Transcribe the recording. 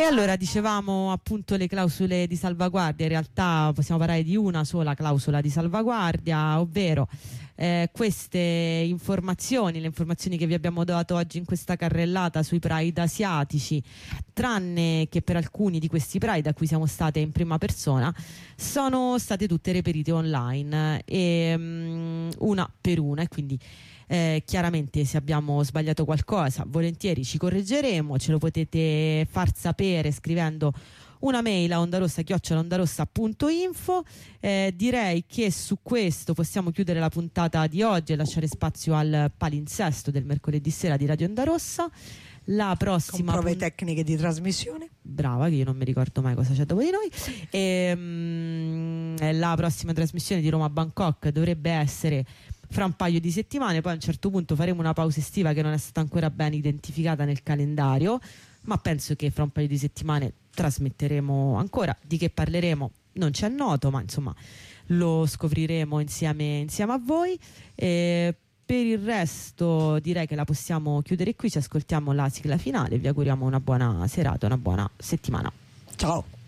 E allora dicevamo appunto le clausole di salvaguardia. In realtà possiamo parlare di una sola clausola di salvaguardia, ovvero queste informazioni, le informazioni che vi abbiamo dato oggi in questa carrellata sui Pride asiatici, tranne che per alcuni di questi Pride a cui siamo state in prima persona, sono state tutte reperite online e una per una, e quindi chiaramente se abbiamo sbagliato qualcosa volentieri ci correggeremo, ce lo potete far sapere scrivendo una mail a ondarossa@ondarossa.info. Direi che su questo possiamo chiudere la puntata di oggi e lasciare spazio al palinsesto del mercoledì sera di Radio Onda Rossa. La prossima con prove tecniche di trasmissione. Brava, che io non mi ricordo mai cosa c'è dopo di noi. La prossima trasmissione di Roma Bangkok dovrebbe essere fra un paio di settimane. Poi a un certo punto faremo una pausa estiva che non è stata ancora ben identificata nel calendario, ma penso che fra un paio di settimane trasmetteremo ancora. Di che parleremo non c'è noto, ma insomma lo scopriremo insieme a voi. Per il resto direi che la possiamo chiudere qui, ci ascoltiamo la sigla finale, vi auguriamo una buona serata, una buona settimana. Ciao.